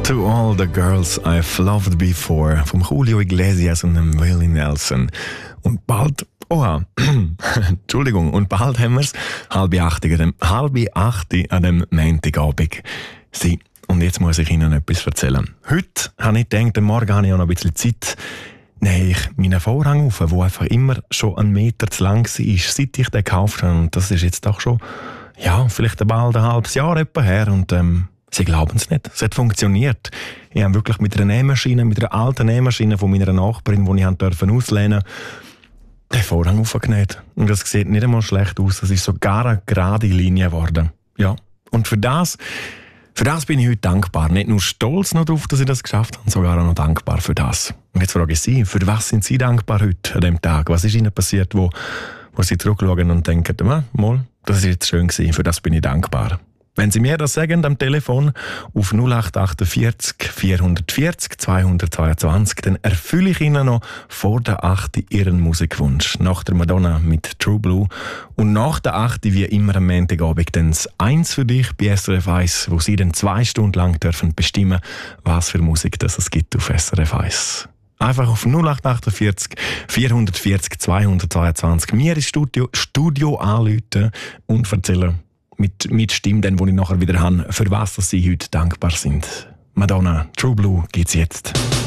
To all the girls I've loved before vom Julio Iglesias und dem Willie Nelson. Und bald, Entschuldigung, und bald haben wir es, 7:30 an dem Montagabend. Und jetzt muss ich Ihnen etwas erzählen. Heute habe ich gedacht, morgen habe ich auch noch ein bisschen Zeit, nehme ich meinen Vorhang auf, der einfach immer schon 1 Meter zu lang war, seit ich den gekauft habe. Und das ist jetzt doch schon, vielleicht bald ein halbes Jahr etwa her. Und Sie glauben es nicht, es hat funktioniert. Ich habe wirklich mit einer alten Nähmaschine von meiner Nachbarin, die ich auslehnen durfte, den Vorhang aufgenäht. Und das sieht nicht einmal schlecht aus. Das ist sogar eine gerade Linie geworden. Ja. Und für das bin ich heute dankbar. Nicht nur stolz noch darauf, dass ich das geschafft habe, sogar auch noch dankbar für das. Und jetzt frage ich Sie, für was sind Sie dankbar heute an diesem Tag? Was ist Ihnen passiert, wo Sie zurückschauen und denken, das ist jetzt schön gewesen, für das bin ich dankbar. Wenn Sie mir das sagen am Telefon auf 0848 440 222, dann erfülle ich Ihnen noch vor der 8 Ihren Musikwunsch. Nach der Madonna mit True Blue und nach der 8 wie immer am Montagabend dann das 1 für dich bei SRF 1, wo Sie dann 2 Stunden lang dürfen bestimmen, was für Musik das es gibt auf SRF 1. Einfach auf 0848 440 222 mir ins Studio anrufen und erzählen, mit Stimme, dann, wo ich nachher wieder habe, für was dass Sie heute dankbar sind. Madonna, True Blue gibt's jetzt.